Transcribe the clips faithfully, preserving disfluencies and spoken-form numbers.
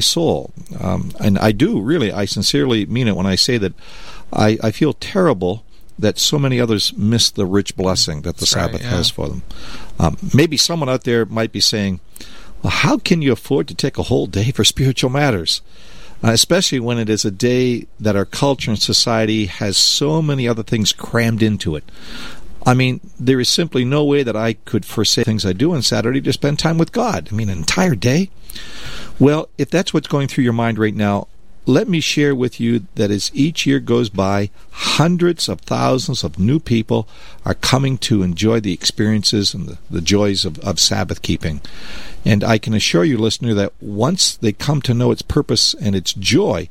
soul. Um, and I do, really, I sincerely mean it when I say that I, I feel terrible that so many others miss the rich blessing that the That's Sabbath right, yeah. has for them. Um, maybe someone out there might be saying, well, how can you afford to take a whole day for spiritual matters? Uh, especially when it is a day that our culture and society has so many other things crammed into it. I mean, there is simply no way that I could forsake things I do on Saturday to spend time with God. I mean, an entire day? Well, if that's what's going through your mind right now, let me share with you that as each year goes by, hundreds of thousands of new people are coming to enjoy the experiences and the, the joys of, of Sabbath keeping. And I can assure you, listener, that once they come to know its purpose and its joy,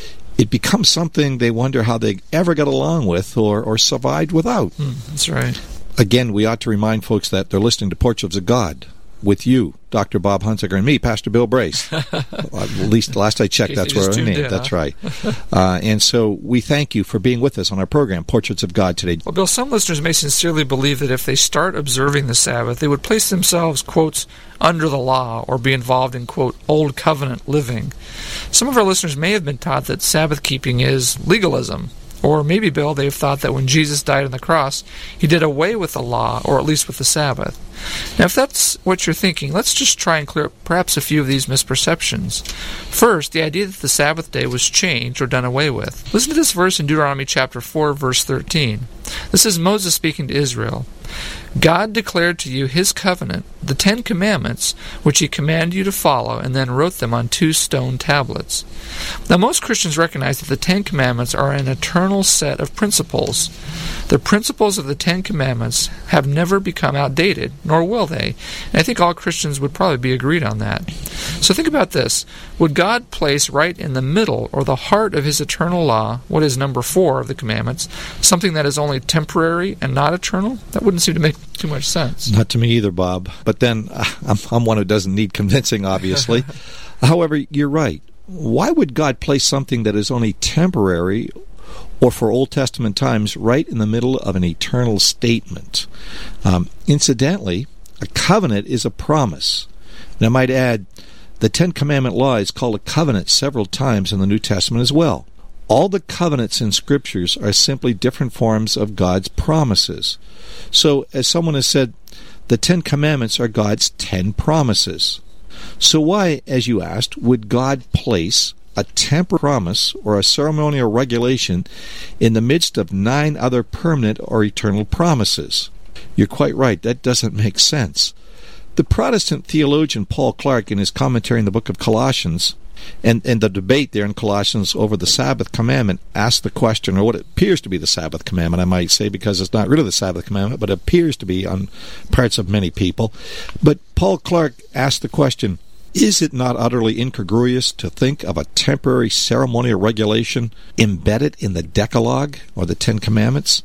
it becomes something they wonder how they ever got along with or, or survived without. Mm, that's right. Again, we ought to remind folks that they're listening to Portraits of God with you, Doctor Bob Hunsaker, and me, Pastor Bill Brace. At least last I checked, that's where I named. In, that's huh? right. Uh, and so we thank you for being with us on our program, Portraits of God, today. Well, Bill, some listeners may sincerely believe that if they start observing the Sabbath, they would place themselves, quotes, under the law or be involved in, quote, old covenant living. Some of our listeners may have been taught that Sabbath keeping is legalism. Or maybe, Bill, they've thought that when Jesus died on the cross, he did away with the law, or at least with the Sabbath. Now, if that's what you're thinking, let's just try and clear up perhaps a few of these misperceptions. First, the idea that the Sabbath day was changed or done away with. Listen to this verse in Deuteronomy chapter four, verse thirteen. This is Moses speaking to Israel. God declared to you his covenant, the Ten Commandments, which he commanded you to follow, and then wrote them on two stone tablets. Now, most Christians recognize that the Ten Commandments are an eternal set of principles. The principles of the Ten Commandments have never become outdated, nor will they. And I think all Christians would probably be agreed on that. So think about this. Would God place right in the middle, or the heart of his eternal law, what is number four of the commandments, something that is only temporary and not eternal? That wouldn't seem to make too much sense. Not to me either, Bob. But then, uh, I'm, I'm one who doesn't need convincing, obviously. However, you're right. Why would God place something that is only temporary, or for Old Testament times, right in the middle of an eternal statement? Um, incidentally, a covenant is a promise. And I might add, the Ten Commandment law is called a covenant several times in the New Testament as well. All the covenants in Scriptures are simply different forms of God's promises. So, as someone has said, the Ten Commandments are God's ten promises. So why, as you asked, would God place a temporary promise or a ceremonial regulation in the midst of nine other permanent or eternal promises? You're quite right. That doesn't make sense. The Protestant theologian Paul Clark, in his commentary in the book of Colossians, and, and the debate there in Colossians over the Sabbath commandment, asked the question, or what appears to be the Sabbath commandment, I might say, because it's not really the Sabbath commandment, but it appears to be on parts of many people. But Paul Clark asked the question, is it not utterly incongruous to think of a temporary ceremonial regulation embedded in the Decalogue, or the Ten Commandments?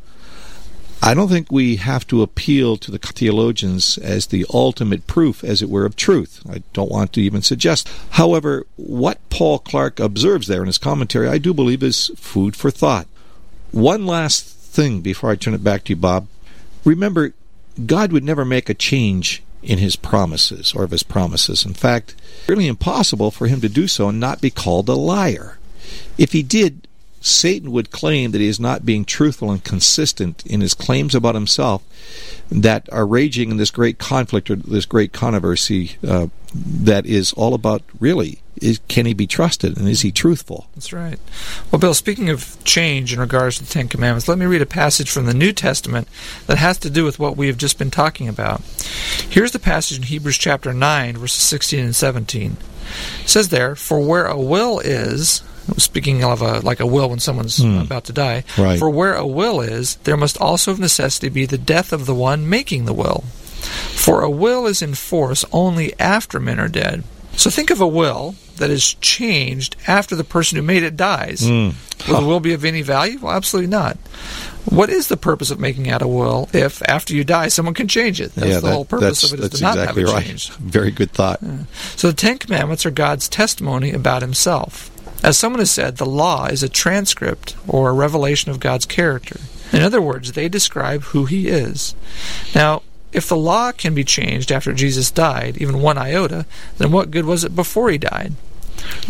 I don't think we have to appeal to the theologians as the ultimate proof, as it were, of truth. I don't want to even suggest. However, what Paul Clark observes there in his commentary, I do believe is food for thought. One last thing before I turn it back to you, Bob. Remember, God would never make a change in his promises, or of his promises. In fact, it's really impossible for him to do so and not be called a liar. If he did, Satan would claim that he is not being truthful and consistent in his claims about himself that are raging in this great conflict, or this great controversy uh, that is all about, really, is, can he be trusted, and is he truthful? That's right. Well, Bill, speaking of change in regards to the Ten Commandments, let me read a passage from the New Testament that has to do with what we have just been talking about. Here's the passage in Hebrews chapter nine, verses sixteen and seventeen. It says there, "For where a will is," speaking of a, like a will when someone's hmm. about to die, right. "For where a will is, there must also of necessity be the death of the one making the will. For a will is in force only after men are dead." So think of a will that is changed after the person who made it dies. Mm. Will the will be of any value? Well, absolutely not. What is the purpose of making out a will if, after you die, someone can change it? That's yeah, the that, whole purpose of it, is to not exactly have it right. changed. Very good thought. Yeah. So the Ten Commandments are God's testimony about himself. As someone has said, the law is a transcript or a revelation of God's character. In other words, they describe who he is. Now, if the law can be changed after Jesus died, even one iota, then what good was it before he died?